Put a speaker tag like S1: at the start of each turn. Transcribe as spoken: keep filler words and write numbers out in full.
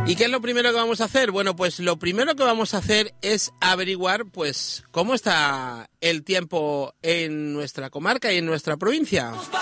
S1: ¿Y qué es lo primero que vamos a hacer? Bueno, pues lo primero que vamos a hacer es averiguar, pues, cómo está el tiempo en nuestra comarca y en nuestra provincia.